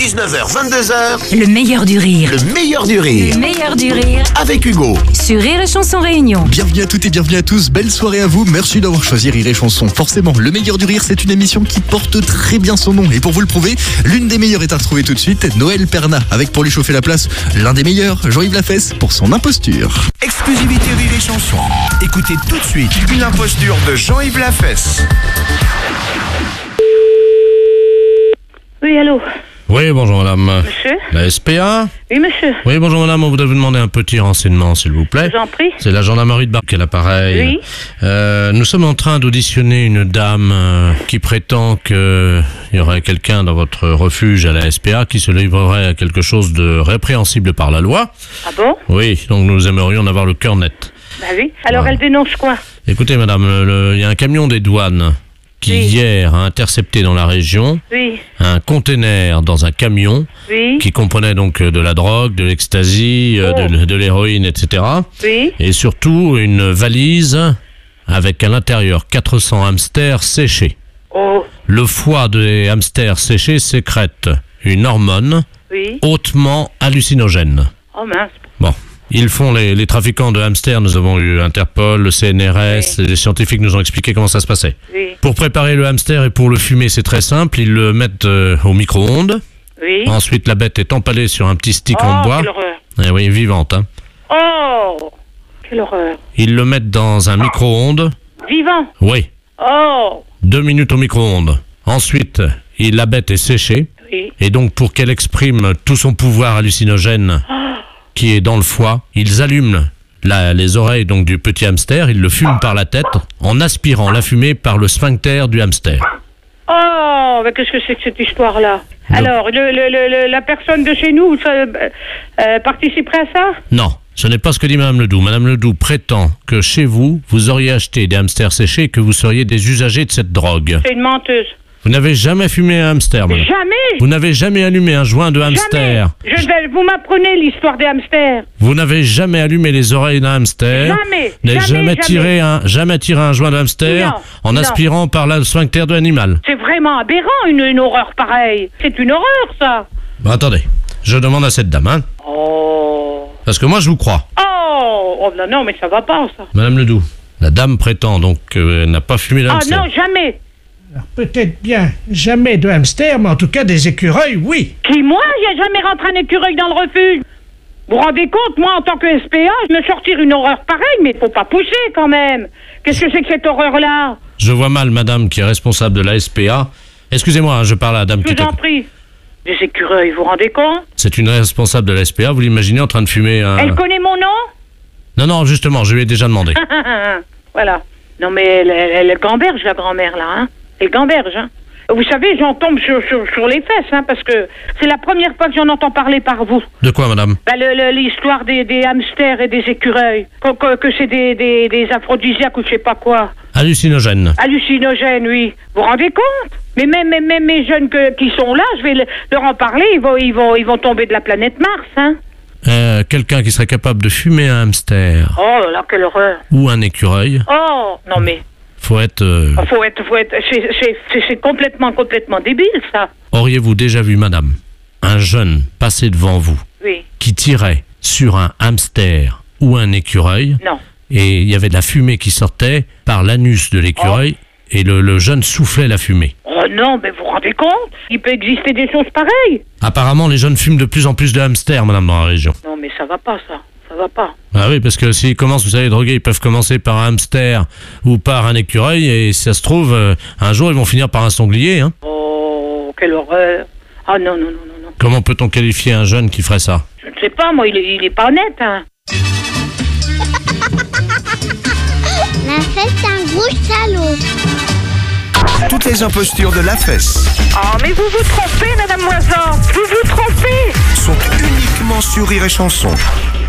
19h, 22h. Le meilleur du rire. Le meilleur du rire. Le meilleur du rire. Avec Hugo. Sur Rire et Chanson Réunion. Bienvenue à toutes et bienvenue à tous, belle soirée à vous, merci d'avoir choisi Rire et Chanson. Forcément, le meilleur du rire, c'est une émission qui porte très bien son nom. Et pour vous le prouver, l'une des meilleures est à retrouver tout de suite, Noël Perna, avec pour lui chauffer la place, l'un des meilleurs, Jean-Yves Lafesse, pour son imposture. Exclusivité Rire et Chanson. Écoutez tout de suite une imposture de Jean-Yves Lafesse. Oui, allô? Oui, bonjour madame. Monsieur? La SPA? Oui, monsieur. Oui, bonjour madame, on voudrait vous demander un petit renseignement, s'il vous plaît. Je vous en prie. C'est la gendarmerie de Bar, quel appareil? Oui. Nous sommes en train d'auditionner une dame qui prétend qu'il y aurait quelqu'un dans votre refuge à la SPA qui se livrerait à quelque chose de répréhensible par la loi. Ah bon? Oui, donc nous aimerions en avoir le cœur net. Bah oui. Alors, Voilà. elle dénonce quoi? Écoutez madame, il y a un camion des douanes qui Oui. hier a intercepté dans la région Oui. un container dans un camion Oui. qui comprenait donc de la drogue, de l'ecstasy, de l'héroïne, etc. Oui. Et surtout une valise avec à l'intérieur 400 hamsters séchés. Oh. Le foie des hamsters séchés sécrète une hormone Oui. hautement hallucinogène. Oh mince. Bon. Ils font les trafiquants de hamsters, nous avons eu Interpol, le CNRS, les scientifiques nous ont expliqué comment ça se passait. Oui. Pour préparer le hamster et pour le fumer, c'est très simple, ils le mettent au micro-ondes. Oui. Ensuite, la bête est empalée sur un petit stick Oh, en bois. quelle horreur. Eh oui, vivante. Hein. Oh. Quelle horreur. Ils le mettent dans un micro-ondes. Vivant. Oui, Oh. 2 minutes au micro-ondes. Ensuite, la bête est séchée. Oui. Et donc, pour qu'elle exprime tout son pouvoir hallucinogène qui est dans le foie, ils allument les oreilles donc du petit hamster, ils le fument par la tête en aspirant la fumée par le sphincter du hamster. Oh. Mais qu'est-ce que c'est que cette histoire-là? Non. Alors, la personne de chez nous participerait à ça? Non, ce n'est pas ce que dit Madame Ledoux. Madame Ledoux prétend que chez vous, vous auriez acheté des hamsters séchés et que vous seriez des usagers de cette drogue. C'est une menteuse. Vous n'avez jamais fumé un hamster, madame. Jamais. Vous n'avez jamais allumé un joint de hamster. Jamais. Vous m'apprenez l'histoire des hamsters. Vous n'avez jamais allumé les oreilles d'un hamster. Jamais. N'avez jamais tiré un joint de hamster Non, en non. aspirant par le sphincter de l'animal. C'est vraiment aberrant, une horreur pareille. C'est une horreur, ça. Bon, attendez, je demande à cette dame, hein, Oh. parce que moi je vous crois. Oh, non, mais ça va pas, ça. Madame Ledoux, la dame prétend donc qu'elle n'a pas fumé le Ah hamster. non, jamais. Alors, peut-être bien jamais de hamster, mais en tout cas des écureuils, oui. Qui, moi, j'ai jamais rentré un écureuil dans le refuge. Vous vous rendez compte, moi, en tant que SPA, je me sortir une horreur pareille, mais faut pas pousser, quand même. Qu'est-ce que c'est que cette horreur-là? Je vois mal madame qui est responsable de la SPA. Excusez-moi, hein, je parle à la dame Je qui vous est... en prie. Des écureuils, vous vous rendez compte? C'est une responsable de la SPA, vous l'imaginez en train de fumer un... Elle connaît mon nom? Non, justement, je lui ai déjà demandé. Voilà. Non, mais elle gamberge, la grand-mère, là, hein. Elle gamberge, hein. Vous savez, j'en tombe sur les fesses, hein, parce que c'est la première fois que j'en entends parler par vous. De quoi, madame? Bah, l'histoire des hamsters et des écureuils. Que c'est des aphrodisiaques ou je sais pas quoi. Hallucinogène. Hallucinogènes, oui. Vous vous rendez compte? Mais même mes jeunes qui sont là, je vais leur en parler, ils vont tomber de la planète Mars, hein. Quelqu'un qui serait capable de fumer un hamster Oh là là, quelle horreur. ou un écureuil, Oh, non mais, faut être... c'est complètement débile, ça. Auriez-vous déjà vu, madame, un jeune passer devant vous Oui, qui tirait sur un hamster ou un écureuil non. et il y avait de la fumée qui sortait par l'anus de l'écureuil et le jeune soufflait la fumée? Oh non, mais vous vous rendez compte? Il peut exister des choses pareilles. Apparemment, les jeunes fument de plus en plus de hamsters, madame, dans la région. Non, mais ça va pas, ça. Ça va pas. Ah oui, parce que s'ils commencent, vous savez, droguer, ils peuvent commencer par un hamster ou par un écureuil et si ça se trouve, un jour, ils vont finir par un sanglier. Hein. Oh, quelle horreur. Ah non. Comment peut-on qualifier un jeune qui ferait ça? Je ne sais pas, moi, il est pas honnête, hein. La fesse un gros salaud. Toutes les impostures de Lafesse Oh, mais vous vous trompez, Madame Moisan. Vous vous trompez. sont uniquement sur Rire et Chanson.